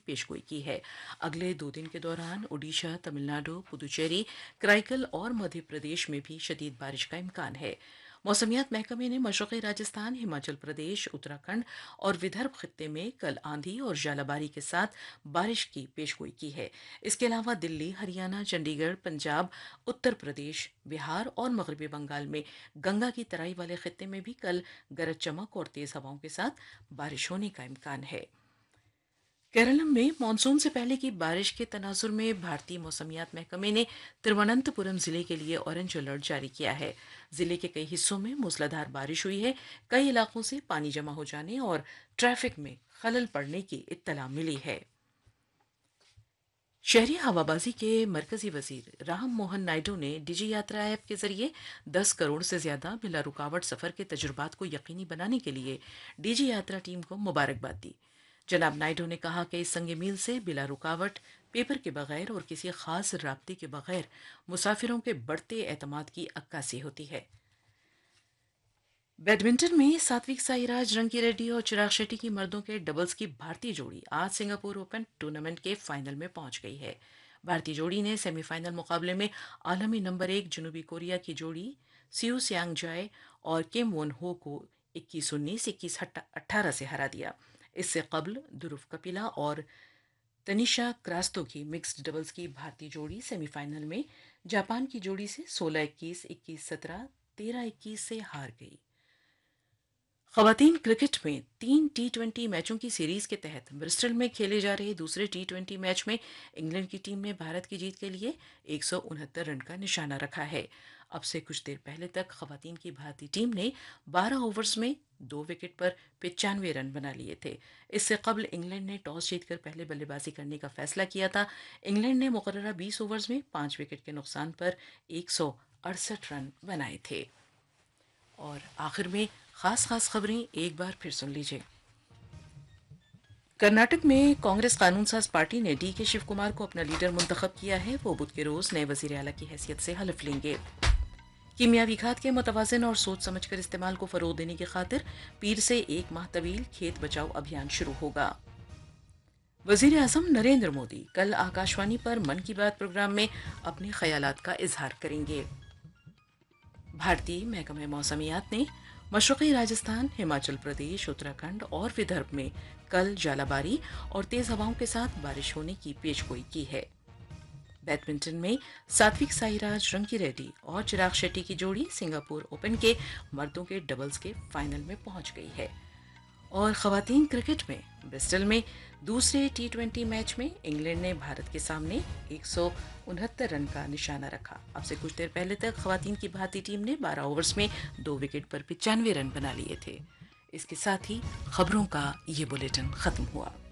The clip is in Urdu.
پیشگوئی کی ہے۔ اگلے 2 دن کے دوران اڈیشہ، تمل ناڈو، پدوچیری، کرائیکل اور مدھیہ پردیش میں بھی شدید بارش کا امکان ہے۔ موسمیات محکمے نے مشرقی راجستھان، ہماچل پردیش، اتراکھنڈ اور ودربھ خطے میں کل آندھی اور ژالہ باری کے ساتھ بارش کی پیشگوئی کی ہے۔ اس کے علاوہ دلی، ہریانہ، چنڈی گڑھ، پنجاب، اتر پردیش، بہار اور مغربی بنگال میں گنگا کی ترائی والے خطے میں بھی کل گرج چمک اور تیز ہواؤں کے ساتھ بارش ہونے کا امکان ہے۔ کیرالم میں مانسون سے پہلے کی بارش کے تناظر میں بھارتی موسمیات محکمے نے ترووننت پورم ضلع کے لیے اورنج الرٹ جاری کیا ہے۔ ضلع کے کئی حصوں میں موسلادھار بارش ہوئی ہے۔ کئی علاقوں سے پانی جمع ہو جانے اور ٹریفک میں خلل پڑنے کی اطلاع ملی ہے۔ شہری ہوابازی کے مرکزی وزیر رام موہن نائیڈو نے ڈیجی یاترا ایپ کے ذریعے 10 کروڑ سے زیادہ بلا رکاوٹ سفر کے تجربات کو یقینی بنانے کے لیے ڈیجی یاترا ٹیم کو مبارکباد دی۔ جناب نائیڈو نے کہا کہ اس سنگ میل سے بلا رکاوٹ، پیپر کے بغیر اور کسی خاص رابطے کے بغیر مسافروں کے بڑھتے اعتماد کی عکاسی ہوتی ہے۔ بیڈمنٹن میں ساتوک سائی رنکی ریڈی اور چراغ شیٹی کی مردوں کے ڈبلز کی بھارتی جوڑی آج سنگاپور اوپن ٹورنامنٹ کے فائنل میں پہنچ گئی ہے۔ بھارتی جوڑی نے سیمی فائنل مقابلے میں عالمی نمبر 1 جنوبی کوریا کی جوڑی سیو سیانگ جائے اور کیم وون ہو کو 21-19، 21-18 سے ہرا دیا۔ اس سے قبل دھرو کپیلا اور تنیشا کراستو کی مکسڈ ڈبلز کی بھارتی جوڑی سیمی فائنل میں جاپان کی جوڑی سے 16-21، 21-17، 13-21 سے ہار گئی۔ خواتین کرکٹ میں 3 ٹی20 میچوں کی سیریز کے تحت برسٹل میں کھیلے جا رہے دوسرے ٹی20 میچ میں انگلینڈ کی ٹیم نے بھارت کی جیت کے لیے 169 رن کا نشانہ رکھا ہے۔ اب سے کچھ دیر پہلے تک خواتین کی بھارتی ٹیم نے 12 اوورز میں 2 وکٹ پر 95 رن بنا لیے تھے۔ اس سے قبل انگلینڈ نے ٹاس جیت کر پہلے بلے بازی کرنے کا فیصلہ کیا تھا۔ انگلینڈ نے مقررہ 20 اوورز میں 5 وکٹ کے نقصان پر 168 رن بنائے تھے۔ اور آخر میں خاص خبریں ایک بار پھر سن لیجئے۔ کرناٹک میں کانگریس قانون ساز پارٹی نے ڈی کے شیو کمار کو اپنا لیڈر منتخب کیا ہے۔ وہ بدھ کے روز نئے وزیر اعلیٰ کی حیثیت سے حلف لیں گے۔ کیمیاوی کھاد کے متوازن اور سوچ سمجھ کر استعمال کو فروغ دینے کی خاطر پیر سے 1 ماہ طویل کھیت بچاؤ ابھیان شروع ہوگا۔ وزیر اعظم نریندر مودی کل آکاشوانی پر من کی بات پروگرام میں اپنے خیالات کا اظہار کریں گے۔ بھارتی محکمہ موسمیات نے مشرقی راجستھان، ہماچل پردیش، اتراکھنڈ اور ودربھ میں کل ژالہ باری اور تیز ہواؤں کے ساتھ بارش ہونے کی پیشگوئی کی ہے۔ بیڈمنٹن میں ساتوک سائی رنکی ریڈی اور چراغ شیٹی کی جوڑی سنگاپور اوپن کے مردوں کے ڈبلز کے فائنل میں پہنچ گئی ہے۔ اور خواتین کرکٹ میں برسٹل میں دوسرے ٹی20 میچ میں انگلینڈ نے بھارت کے سامنے 169 رن کا نشانہ رکھا۔ اب سے کچھ دیر پہلے تک خواتین کی بھارتی ٹیم نے 12 اوورز میں 2 وکٹ پر 95 رن بنا لیے تھے۔ اس کے ساتھ ہی خبروں کا یہ بلیٹن ختم ہوا۔